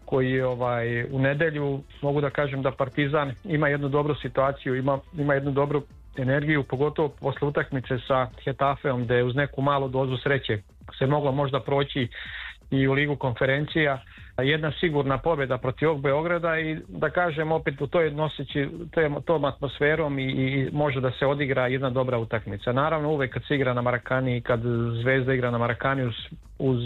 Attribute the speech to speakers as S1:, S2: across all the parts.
S1: koji je u nedjelju. Mogu da kažem da Partizan ima jednu dobru situaciju, ima jednu dobru energiju, pogotovo posle utakmice sa Getafeom, gde uz neku malu dozu sreće se moglo možda proći i u Ligu konferencija. Jedna sigurna pobjeda protiv ovog Beograda i da kažem opet u toj noseći tom atmosferom i može da se odigra jedna dobra utakmica. Naravno uvek kad se igra na Marakani i kad Zvezda igra na Marakani uz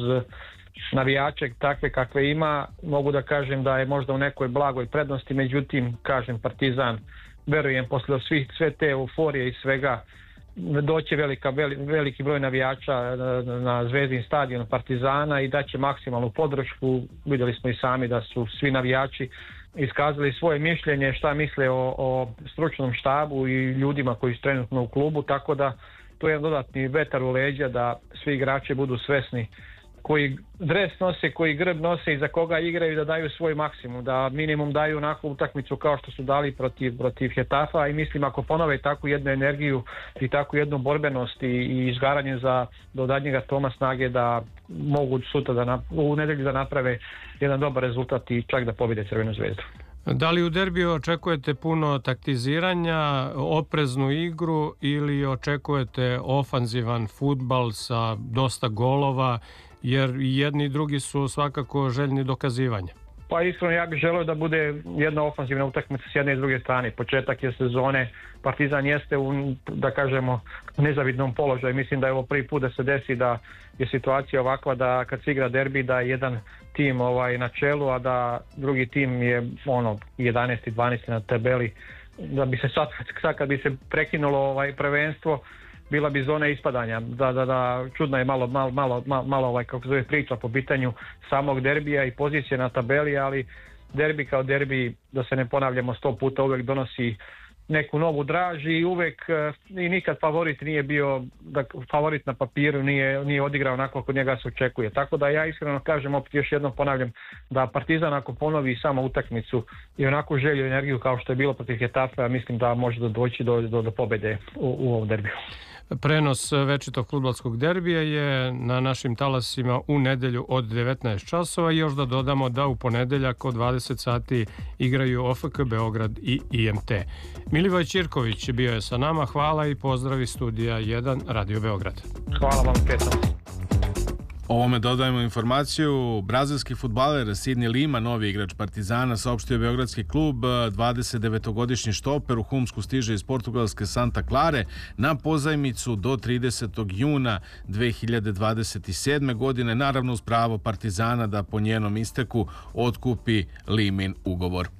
S1: navijače takve kakve ima, mogu da kažem da je možda u nekoj blagoj prednosti, međutim kažem Partizan, verujem posle sve te euforije i svega doće veliki broj navijača na Zvezdin stadion Partizana i daće maksimalnu podršku. Vidjeli smo i sami da su svi navijači iskazali svoje mišljenje šta misle o stručnom štabu i ljudima koji su trenutno u klubu, tako da to je jedan dodatni vetar u leđa da svi igrači budu svesni koji dres nose, koji grb nose i za koga igraju, da daju svoj maksimum, da minimum daju onakvu utakmicu kao što su dali protiv Getafa i mislim ako ponove takvu jednu energiju i takvu jednu borbenost i izgaranje za dodatnjega toma snage da mogu sutra u nedelju da naprave jedan dobar rezultat i čak da pobjede Crvenu Zvezdu.
S2: Da li u derbiju očekujete puno taktiziranja, opreznu igru ili očekujete ofanzivan fudbal sa dosta golova, jer jedni i drugi su svakako željni dokazivanja?
S1: Pa iskreno ja bih želeo da bude jedna ofanzivna utakmica s jedne i s druge strane. Početak je sezone, Partizan jeste u, da kažemo, nezavidnom položaju. Mislim da je ovo prvi put da se desi da je situacija ovakva da kad se igra derbi da je jedan tim na čelu, a da drugi tim je 11. 12. na tabeli. Da bi se sad kad bi se prekinulo prvenstvo, bila bi zona ispadanja. Da čudna je malo kako se zove priča po pitanju samog derbija i pozicije na tabeli, ali derbi kao derbi, da se ne ponavljamo 100 puta, uvek donosi neku novu draž i uvek i nikad favorit nije bio, favorit na papiru nije odigrao onako kod njega se očekuje. Tako da ja iskreno kažem, opet još jednom ponavljam, da Partizan ako ponovi samo utakmicu i onako želju i energiju kao što je bilo protiv Getafe, mislim da može doći do pobjede u ovom derbiju.
S2: Prenos večitog fudbalskog derbija je na našim talasima u nedelju od 19 časova i još da dodamo da u ponedeljak od 20 sati igraju OFK Beograd i IMT. Milivoj Ćirković bio je sa nama, hvala i pozdrav iz studija 1 Radio Beograd.
S1: Hvala vam, Petar.
S3: Ovome dodajemo informaciju, brazilski fudbaler Sidney Lima, novi igrač Partizana, saopštio beogradski klub, 29-godišnji štoper u Humsku stiže iz portugalske Santa Clare na pozajmicu do 30. juna 2027. godine, naravno uz pravo Partizana da po njenom isteku otkupi Limin ugovor.